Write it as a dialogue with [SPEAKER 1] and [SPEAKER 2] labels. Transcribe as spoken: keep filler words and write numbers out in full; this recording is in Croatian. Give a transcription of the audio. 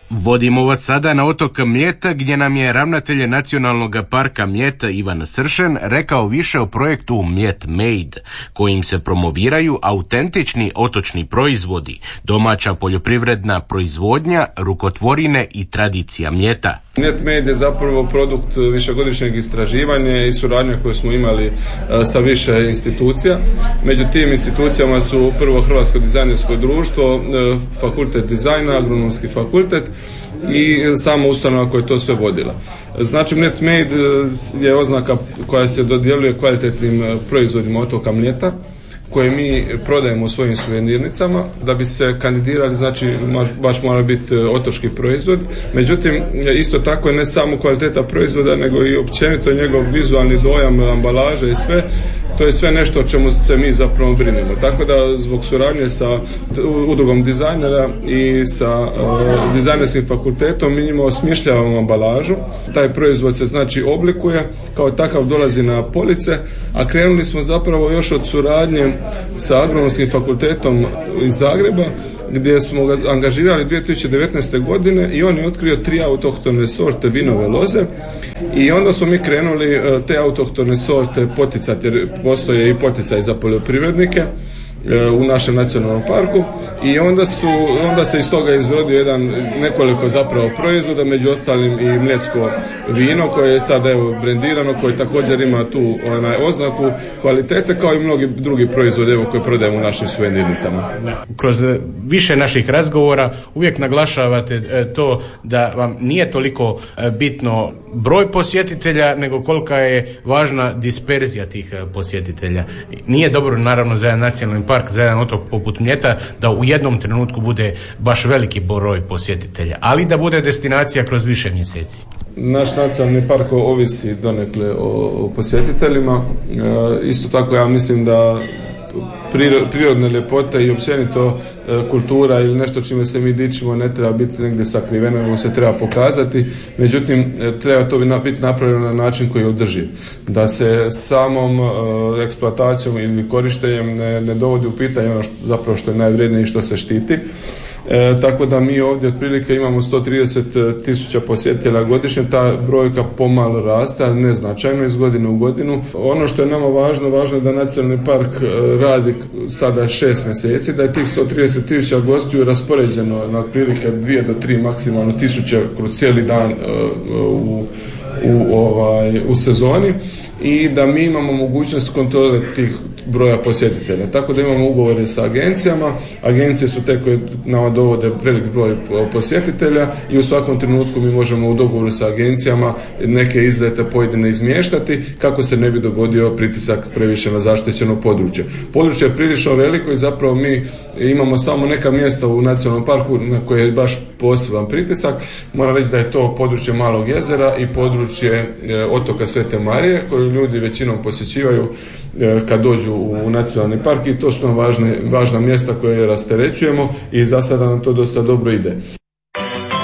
[SPEAKER 1] Vodimo vas sada na otok Mljeta gdje nam je ravnatelj Nacionalnog parka Mljet Ivan Sršen rekao više o projektu Mljet Made, kojim se promoviraju autentični otočni proizvodi, domaća poljoprivredna proizvodnja, rukotvorine i tradicija Mljeta.
[SPEAKER 2] Mljet Made je zapravo produkt višegodišnjeg istraživanja i suradnje koje smo imali sa više institucija. Među tim institucijama su prvo Hrvatsko dizajnersko društvo, fakultet dizajna, agronomski fakultet i sama ustanova koja je to sve vodila. Znači Mljet Made je oznaka koja se dodjeljuje kvalitetnim proizvodima otoka Mljeta, koje mi prodajemo u svojim suvenirnicama. Da bi se kandidirali, znači baš mora biti otočki proizvod. Međutim, isto tako je ne samo kvaliteta proizvoda, nego i općenito njegov vizualni dojam, ambalaža i sve. To je sve nešto o čemu se mi zapravo brinemo. Tako da zbog suradnje sa udrugom dizajnera i sa uh, dizajnerskim fakultetom mi njima osmišljavamo ambalažu. Taj proizvod se znači oblikuje, kao takav dolazi na police, a krenuli smo zapravo još od suradnje sa agronomskim fakultetom iz Zagreba, gdje smo ga angažirali dvije tisuće devetnaeste. godine i on je otkrio tri autohtone sorte vinove loze i onda smo mi krenuli te autohtone sorte poticati, jer postoje i poticaj za poljoprivrednike u našem nacionalnom parku i onda su onda se iz toga izrodio jedan nekoliko zapravo proizvoda, među ostalim i mljetsko vino koje je sada evo brendirano, koje također ima tu onaj oznaku kvalitete, kao i mnogi drugi proizvodi evo koje prodajemo u našim suvenirnicama.
[SPEAKER 1] Kroz više naših razgovora uvijek naglašavate to da vam nije toliko bitno broj posjetitelja, nego kolika je važna disperzija tih posjetitelja. Nije dobro naravno za jedan nacionalni park, za jedan otok poput Mljeta, da u jednom trenutku bude baš veliki broj posjetitelja, ali da bude destinacija kroz više mjeseci.
[SPEAKER 2] Naš nacionalni park ovisi donekle o posjetiteljima. E, isto tako ja mislim da prirodne ljepote i općenito kultura ili nešto čime se mi dičimo ne treba biti negdje sakriveno, nego se treba pokazati. Međutim, treba to biti napravljeno na način koji je održiv. Da se samom eksploatacijom ili korištenjem ne, ne dovodi u pitanje ono što, zapravo što je najvrednije i što se štiti. E, tako da mi ovdje otprilike imamo sto trideset tisuća posjetitelja godišnje, ta brojka pomalo raste, ali ne značajno iz godine u godinu. Ono što je nama važno, važno je da nacionalni park radi sada šest mjeseci, da je tih sto trideset tisuća gostiju raspoređeno na otprilike dvije do tri maksimalno tisuće kroz cijeli dan u, u, ovaj, u sezoni i da mi imamo mogućnost kontrole tih broja posjetitelja. Tako da imamo ugovore sa agencijama. Agencije su te koje nama dovode velik broj posjetitelja i u svakom trenutku mi možemo u dogovoru sa agencijama neke izlete pojedine izmještati kako se ne bi dogodio pritisak previše na zaštićeno područje. Područje je prilično veliko i zapravo mi imamo samo neka mjesta u nacionalnom parku na koje je baš poseban pritisak. Moram reći da je to područje Malog jezera i područje otoka Svete Marije koje ljudi većinom posjećivaju kad dođu u nacionalni park i to su nam važne, važna mjesta koje rasterećujemo i za sada nam to dosta dobro ide.